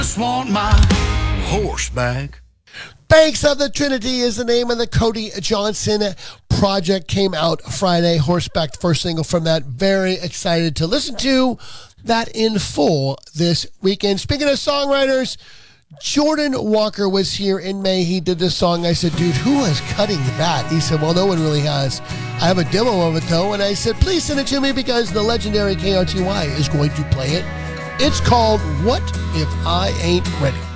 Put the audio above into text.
Just want my horse back. Banks of the Trinity is the name of the Cody Johnson project. Came out Friday. Horseback, first single from that. Very excited to listen to that in full this weekend. Speaking of songwriters, Jordan Walker was here in May. He did this song. I said, dude, who is cutting that? He said, well, no one really has. I have a demo of it, though. And I said, please send it to me because the legendary KRTY is going to play it. It's called What If I Ain't Ready?